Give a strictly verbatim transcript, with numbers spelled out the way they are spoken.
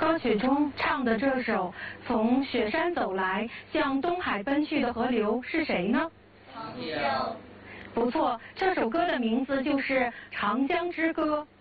歌曲中唱的这首从雪山走来向东海奔去的河流是谁呢？ 长江。 不错，这首歌的名字就是《长江之歌》。